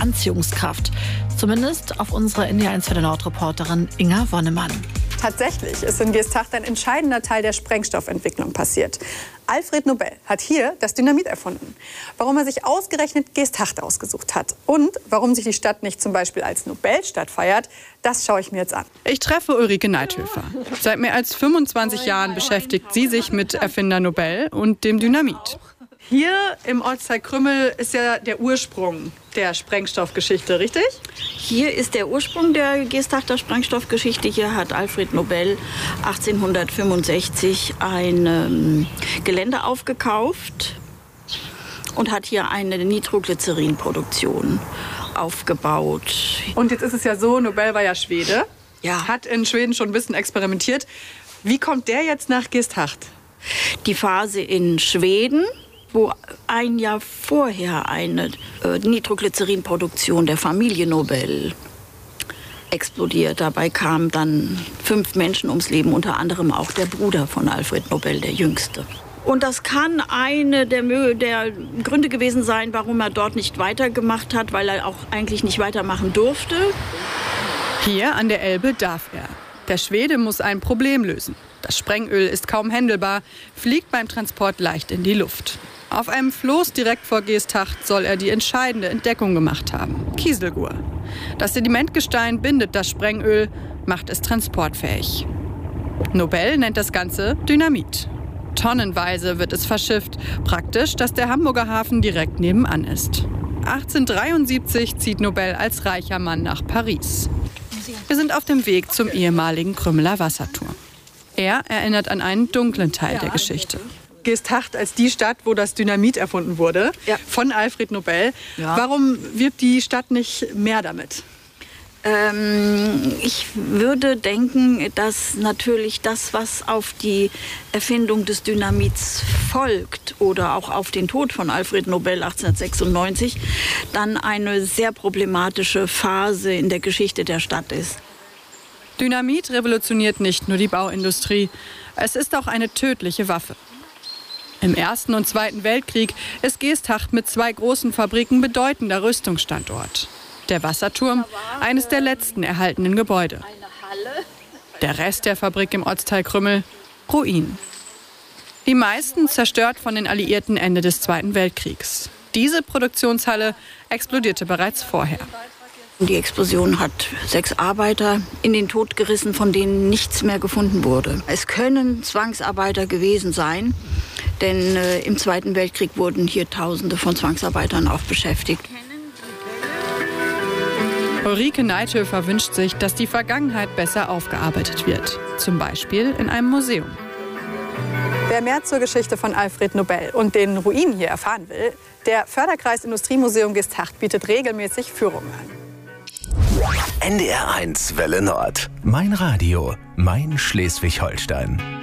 Anziehungskraft. Zumindest auf unsere NDR1 für den Nord-Reporterin Inga Wonnemann. Tatsächlich ist in Geesthacht ein entscheidender Teil der Sprengstoffentwicklung passiert. Alfred Nobel hat hier das Dynamit erfunden. Warum er sich ausgerechnet Geesthacht ausgesucht hat und warum sich die Stadt nicht zum Beispiel als Nobelstadt feiert, das schaue ich mir jetzt an. Ich treffe Ulrike Neithöfer. Seit mehr als 25 Jahren beschäftigt sie sich mit Erfinder Nobel und dem Dynamit. Hier im Ortsteil Krümmel ist ja der Ursprung der Sprengstoffgeschichte, richtig? Hier ist der Ursprung der Geesthachter Sprengstoffgeschichte. Hier hat Alfred Nobel 1865 ein Gelände aufgekauft und hat hier eine Nitroglycerin-Produktion aufgebaut. Und jetzt ist es ja so, Nobel war ja Schwede, Ja. hat in Schweden schon ein bisschen experimentiert. Wie kommt der jetzt nach Geesthacht? Die Phase in Schweden, wo ein Jahr vorher eine Nitroglycerin-Produktion der Familie Nobel explodiert. Dabei kamen dann 5 Menschen ums Leben, unter anderem auch der Bruder von Alfred Nobel, der Jüngste. Und das kann eine der Gründe gewesen sein, warum er dort nicht weitergemacht hat, weil er auch eigentlich nicht weitermachen durfte. Hier an der Elbe darf er. Der Schwede muss ein Problem lösen. Das Sprengöl ist kaum händelbar, fliegt beim Transport leicht in die Luft. Auf einem Floß direkt vor Geesthacht soll er die entscheidende Entdeckung gemacht haben: Kieselgur. Das Sedimentgestein bindet das Sprengöl, macht es transportfähig. Nobel nennt das Ganze Dynamit. Tonnenweise wird es verschifft. Praktisch, dass der Hamburger Hafen direkt nebenan ist. 1873 zieht Nobel als reicher Mann nach Paris. Wir sind auf dem Weg zum ehemaligen Krümmeler Wasserturm. Er erinnert an einen dunklen Teil der Geschichte. Geesthacht als die Stadt, wo das Dynamit erfunden wurde, von Alfred Nobel. Ja. Warum wirbt die Stadt nicht mehr damit? Ich würde denken, dass natürlich das, was auf die Erfindung des Dynamits folgt oder auch auf den Tod von Alfred Nobel 1896, dann eine sehr problematische Phase in der Geschichte der Stadt ist. Dynamit revolutioniert nicht nur die Bauindustrie, es ist auch eine tödliche Waffe. Im Ersten und Zweiten Weltkrieg ist Geesthacht mit 2 großen Fabriken bedeutender Rüstungsstandort. Der Wasserturm, eines der letzten erhaltenen Gebäude. Der Rest der Fabrik im Ortsteil Krümmel, Ruinen. Die meisten zerstört von den Alliierten Ende des Zweiten Weltkriegs. Diese Produktionshalle explodierte bereits vorher. Die Explosion hat 6 Arbeiter in den Tod gerissen, von denen nichts mehr gefunden wurde. Es können Zwangsarbeiter gewesen sein, denn im Zweiten Weltkrieg wurden hier Tausende von Zwangsarbeitern auch beschäftigt. Ulrike Neithöfer wünscht sich, dass die Vergangenheit besser aufgearbeitet wird. Zum Beispiel in einem Museum. Wer mehr zur Geschichte von Alfred Nobel und den Ruinen hier erfahren will, der Förderkreis Industriemuseum Geesthacht bietet regelmäßig Führungen an. NDR1 Welle Nord. Mein Radio, mein Schleswig-Holstein.